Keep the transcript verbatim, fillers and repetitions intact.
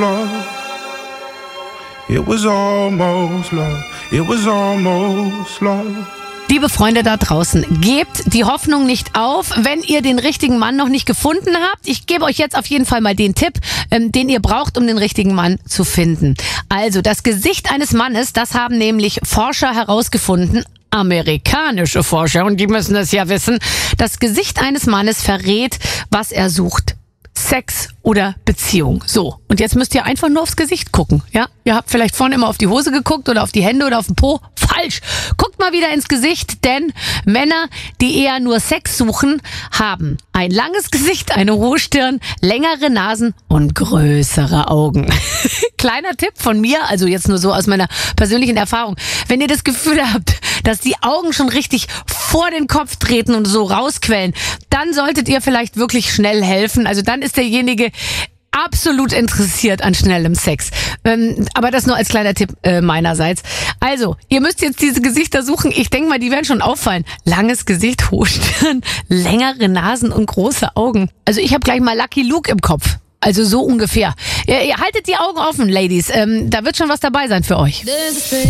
love. It was almost love. It was almost love. Liebe Freunde da draußen, gebt die Hoffnung nicht auf, wenn ihr den richtigen Mann noch nicht gefunden habt. Ich gebe euch jetzt auf jeden Fall mal den Tipp, ähm, den ihr braucht, um den richtigen Mann zu finden. Also, das Gesicht eines Mannes, das haben nämlich Forscher herausgefunden, amerikanische Forscher, und die müssen das ja wissen. Das Gesicht eines Mannes verrät, was er sucht. Sex oder Beziehung. So, und jetzt müsst ihr einfach nur aufs Gesicht gucken. Ja, ihr habt vielleicht vorhin immer auf die Hose geguckt oder auf die Hände oder auf den Po. Falsch. Guckt mal wieder ins Gesicht, denn Männer, die eher nur Sex suchen, haben ein langes Gesicht, eine hohe Stirn, längere Nasen und größere Augen. Kleiner Tipp von mir, also jetzt nur so aus meiner persönlichen Erfahrung. Wenn ihr das Gefühl habt, dass die Augen schon richtig vor den Kopf treten und so rausquellen, dann solltet ihr vielleicht wirklich schnell helfen. Also dann ist derjenige absolut interessiert an schnellem Sex. Ähm, aber das nur als kleiner Tipp äh, meinerseits. Also, ihr müsst jetzt diese Gesichter suchen. Ich denke mal, die werden schon auffallen. Langes Gesicht, hohe Stirn, längere Nasen und große Augen. Also ich habe gleich mal Lucky Luke im Kopf. Also so ungefähr. Ihr, ihr haltet die Augen offen, Ladies. Ähm, da wird schon was dabei sein für euch.